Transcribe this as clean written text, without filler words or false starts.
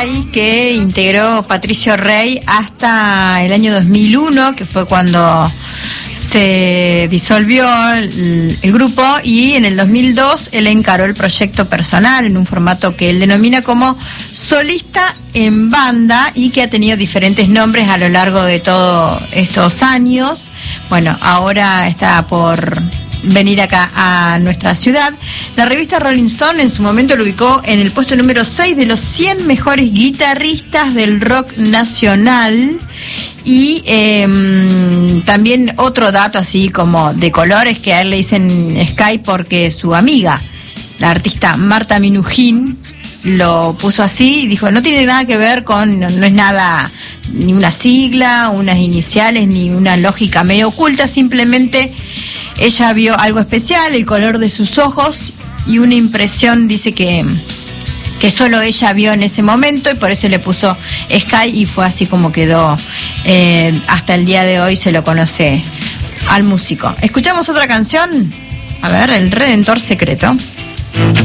Sky, que integró Patricio Rey hasta el año 2001, que fue cuando se disolvió el grupo, y en el 2002 él encaró el proyecto personal en un formato que él denomina como solista en banda y que ha tenido diferentes nombres a lo largo de todos estos años. Bueno, ahora está por venir acá a nuestra ciudad. La revista Rolling Stone en su momento lo ubicó en el puesto número 6 de los 100 mejores guitarristas del rock nacional. Y también otro dato así como de colores, que a él le dicen Sky porque su amiga, la artista Marta Minujín, lo puso así y dijo, no tiene nada que ver con, no es nada, ni una sigla, unas iniciales, ni una lógica medio oculta, simplemente ella vio algo especial, el color de sus ojos y una impresión, dice que solo ella vio en ese momento, y por eso le puso Sky, y fue así como quedó. Hasta el día de hoy se lo conoce al músico. ¿Escuchamos otra canción? A ver, El Redentor Secreto.